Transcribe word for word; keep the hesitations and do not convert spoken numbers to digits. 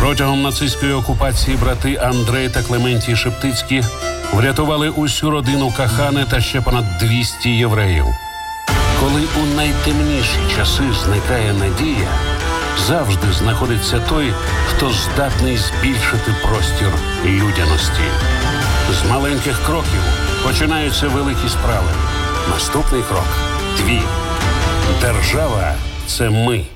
Протягом нацистської окупації брати Андрей та Клементій Шептицькі врятували усю родину Кахани та ще понад двісті євреїв. Коли у найтемніші часи зникає надія, завжди знаходиться той, хто здатний збільшити простір людяності. З маленьких кроків починаються великі справи. Наступний крок – твій. Держава – це ми.